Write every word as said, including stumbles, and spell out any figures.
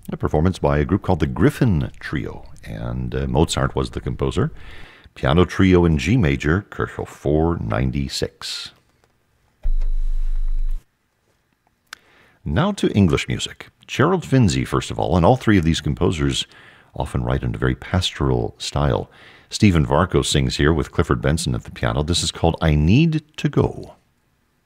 A performance by a group called the Griffin Trio, and uh, Mozart was the composer. Piano Trio in G major, Kirchhoff four ninety-six. Now to English music. Gerald Finzi, first of all, and all three of these composers often write in a very pastoral style. Stephen Varco sings here with Clifford Benson at the piano. This is called I Need to Go.